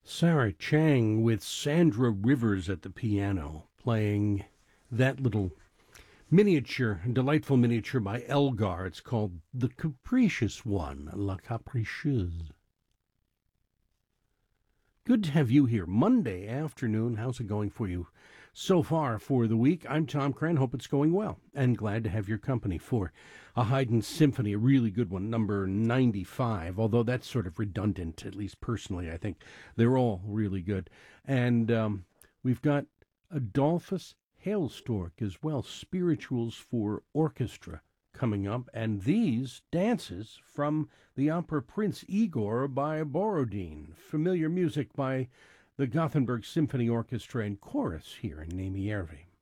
Sarah Chang with Sandra Rivers at the piano, playing that little miniature, delightful miniature by Elgar. It's called The Capricious One, La Capricieuse. Good to have you here. Monday afternoon. How's it going for you so far for the week? I'm Tom Cran. Hope it's going well. And glad to have your company for a Haydn symphony, a really good one, number 95. Although that's sort of redundant, at least personally, I think. They're all really good. And we've got Adolphus Hailstork as well, Spirituals for Orchestra, coming up, and these dances from the opera Prince Igor by Borodin, familiar music by the Gothenburg Symphony Orchestra and Chorus here in Nemi Järvi.